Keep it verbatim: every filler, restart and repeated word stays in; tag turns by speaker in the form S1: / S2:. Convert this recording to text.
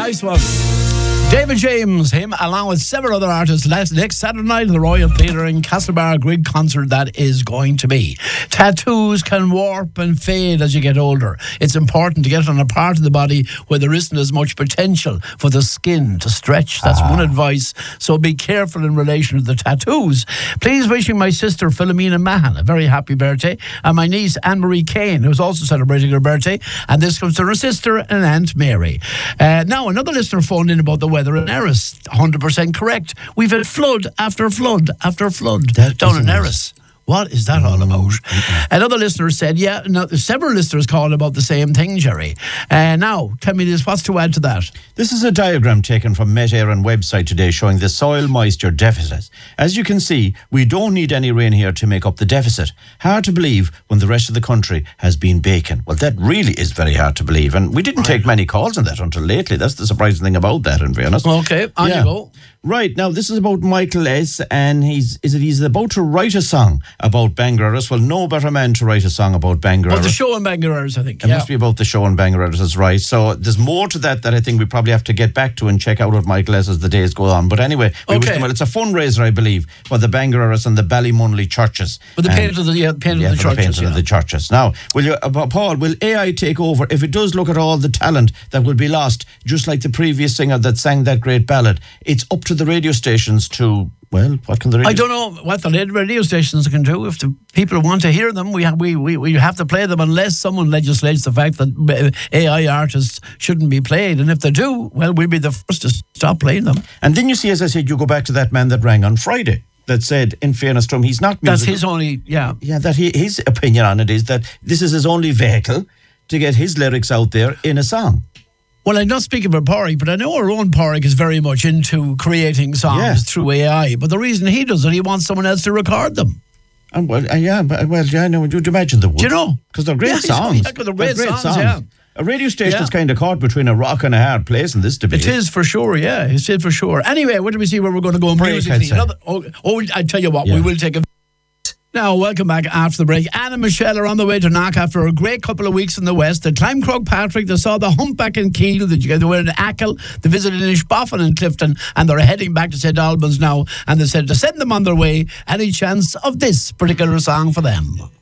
S1: Nice one. David James, him along with several other artists last, next Saturday night at the Royal Theatre in Castlebar, a great concert that is going to be. Tattoos can warp and fade as you get older. It's important to get on a part of the body where there isn't as much potential for the skin to stretch. That's ah. one advice. So be careful in relation to the tattoos. Please wishing my sister Philomena Mahan a very happy birthday, and my niece Anne-Marie Kane, who's also celebrating her birthday, and this comes to her sister and Aunt Mary. Uh, now, another listener phoned in about the weather in Erris. one hundred percent correct. We've had flood after flood after flood that down in Erris. What is that all about? Mm-hmm. Another listener said, yeah, no, several listeners called about the same thing, Jerry. Uh, now, tell me this, what's to add to that?
S2: This is a diagram taken from Met Éireann website today showing the soil moisture deficit. As you can see, we don't need any rain here to make up the deficit. Hard to believe when the rest of the country has been baking. Well, that really is very hard to believe. And we didn't right. take many calls on that until lately. That's the surprising thing about that, in fairness.
S1: Okay, on yeah. you go.
S2: Right, now this is about Michael S. and he's is it he's about to write a song about Bangor Erris. Well, no better man to write a song about Bangor Erris.
S1: Well, the show in Bangor Erris, I think.
S2: It
S1: yeah.
S2: must be about the show in Bangor Erris, that's right. So there's more to that that I think we probably have to get back to and check out with Michael S. as the days go on. But anyway, we
S1: okay.
S2: wish him well. It's a fundraiser, I believe, for the Bangor Erris and the Ballymunley churches.
S1: For the paint of the, yeah, paint
S2: yeah,
S1: of the
S2: for
S1: churches.
S2: The painting
S1: yeah.
S2: of the churches. Now, will you, uh, Paul, will A I take over if it does look at all the talent that will be lost, just like the previous singer that sang that great ballad? It's up to the radio stations to, well, what can the radio...
S1: I don't know what the radio stations can do. If the people want to hear them, we have, we, we, we have to play them unless someone legislates the fact that A I artists shouldn't be played. And if they do, well, we'll be the first to stop playing them.
S2: And then you see, as I said, you go back to that man that rang on Friday that said, in fairness to him, he's not musical.
S1: That's his only, yeah.
S2: Yeah, that he, his opinion on it is that this is his only vehicle to get his lyrics out there in a song.
S1: Well, I'm not speaking for Pádraig, but I know our own Pádraig is very much into creating songs yeah. through A I. But the reason he does it, he wants someone else to record them.
S2: And well, uh, yeah, but, well, yeah, I know. You'd imagine they would.
S1: Do you know?
S2: Because they're great
S1: yeah,
S2: songs.
S1: Yeah, they're great, they're great songs, songs, yeah.
S2: A radio station
S1: yeah.
S2: is kind of caught between a rock and a hard place in this debate.
S1: It is for sure, yeah. It is for sure. Anyway, what do we see where we're going to go musically? Another, oh, oh, I tell you what, yeah. we will take a... Now, welcome back after the break. Anne and Michelle are on the way to Knock after a great couple of weeks in the West. They climbed Croagh-Patrick, they saw the Humpback in Keele, they were in Achill, they visited Inishboffin and Clifton, and they're heading back to Saint Albans now. And they said to send them on their way, any chance of this particular song for them.